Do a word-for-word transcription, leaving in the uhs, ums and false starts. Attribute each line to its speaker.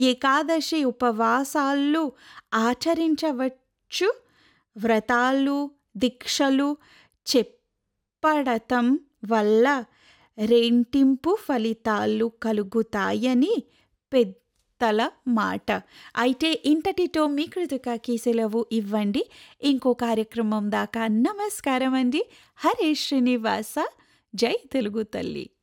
Speaker 1: ఏకాదశి ఉపవాసాలు ఆచరించవచ్చు. వ్రతాలు, దీక్షలు చేపట్టడం వల్ల రెట్టింపు ఫలితాలు కలుగుతాయని పెద్దల మాట. అయితే ఇంతటితో మీ కృతికకి సెలవు ఇవ్వండి. ఇంకో కార్యక్రమం దాకా నమస్కారం అండి. హరే శ్రీనివాస. జై తెలుగు తల్లి.